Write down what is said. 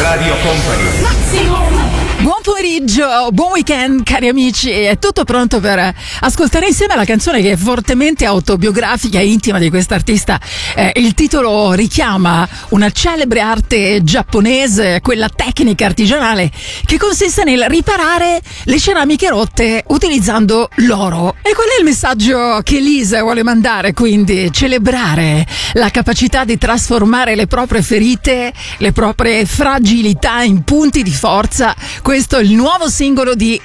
Radio Company. Buon pomeriggio, buon weekend cari amici, è tutto pronto per ascoltare insieme la canzone che è fortemente autobiografica e intima di quest'artista. Il titolo richiama una celebre arte giapponese, quella tecnica artigianale che consiste nel riparare le ceramiche rotte utilizzando l'oro. E qual è il messaggio che Lisa vuole mandare? Quindi celebrare la capacità di trasformare le proprie ferite, le proprie fragilità in punti di forza. Questo è il nuovo singolo di